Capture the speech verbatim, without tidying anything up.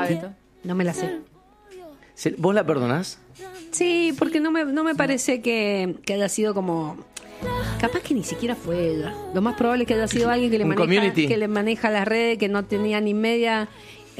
sabe esto? No me la sé. ¿Vos la perdonás? Sí, porque no me, no me parece que, que haya sido como... Capaz que ni siquiera fue ella. Lo más probable es que haya sido alguien que le, Un maneja, community. que le maneja las redes, que no tenía ni media